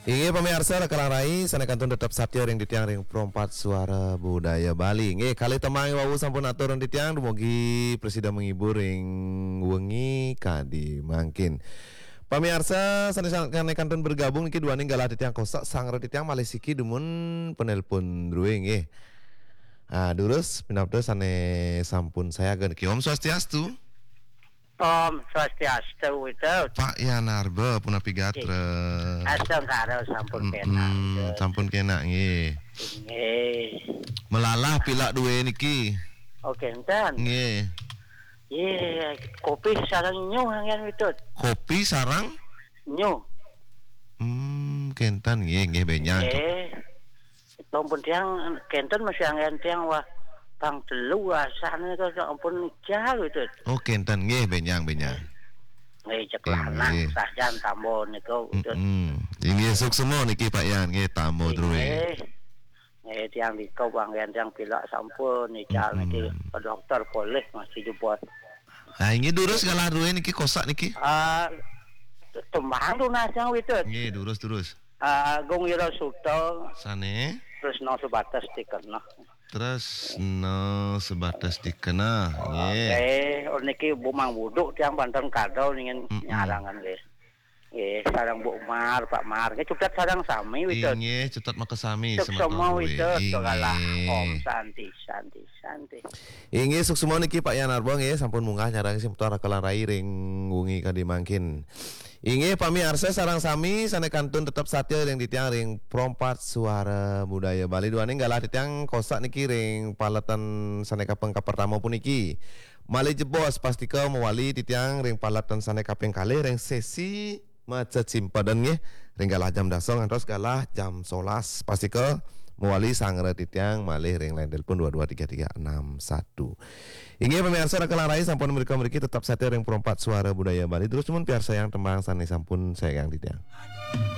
Inge pemirsa rekalang rai sana kantun tetap satya ring ditiang ring perompat suara budaya Bali. Inge kali temang wawu sampun atur ring ditiang dumugi presida menghibur ring wengi kadi mangkin. Pemirsa sana kantun bergabung niki dua ning galah ditiang kosak sang ditiang Malesiki dumun penelpon druing nggih. Ah durus pinapda sane sampun saya gen ki Om Swastiastu. Om Swastiastu itu Pak Yanarba punapi gatra. asal karo sampun penak. Sampun kena nggih. Nggih. Melalah pilak duwe niki. Oke enten. Nggih. Iya, kopi sarang nyu hangian itu. Kopi sarang Nyu. kentan nggih benyang. Ampun tiang kenten masih hangian tiang wah Bang telu asane to ampun jauh itu. Oh kentan nggih benyang. Nggih cek lanang sajan tambo niku itu. Ini esuk semua niki Pak Yan nggih tamu druwe. Nggih tiang niku hangian tiang pilak sampun nical niki ke dokter boleh masih juput. Nah ini durus kalah druwe niki kosak niki. Tembang lunas yang itu. Nggih durus. Gung Wiro Suto Sane. terus no sebatas dikena. Terus no sebatas dikena nggih. Niki Bu Mang Wuduk tiang Banten Kado ingin nyarangan nggih. Nggih, sareng Bu Mar, Pak Mar. Nggih cutat sareng sami itu. Nggih, cutat makasami semua itu segala Om Santi. Inggih sukses niki Pak Yanarbo nggih sampun munggah nyarang simputar rekalan rai ring wengi kadi mangkin. Inggih pamirsa sareng sami sane kantun tetap satya ring ditiang ring perompat suara budaya Bali duane galah ditiang kosak niki ring palatan sane kapeng pertama pun niki. Mali jebos pastika mewali ditiang ring palatan sane kaping kalih ring sesi maca cimpadan nggih ring galah jam dasong terus galah jam 11 pastika mewali sangre titiang malih ring lain telepon 223361. Inggih pemirsa rekalan rai sampun mereka tetap satya ring perompat suara budaya Bali terus mun piarsa yang tembang sane sampun saya yang titiang.